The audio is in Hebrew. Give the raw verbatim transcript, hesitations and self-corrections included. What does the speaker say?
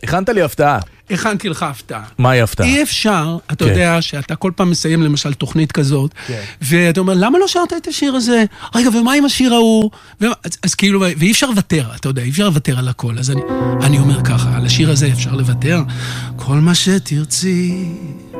הכנת לי הפתעה. הכנתי לך הפתעה. מהי הפתעה? אי אפשר, אתה יודע שאתה כל פעם מסיים למשל תוכנית כזאת, ואתה אומר, למה לא שרת את השיר הזה? רגע, ומה עם השיר ההוא? אז כאילו, ואי אפשר לוותר, אתה יודע, אי אפשר לוותר על הכל. אז אני אומר ככה, על השיר הזה אפשר לוותר. כל מה שתרצי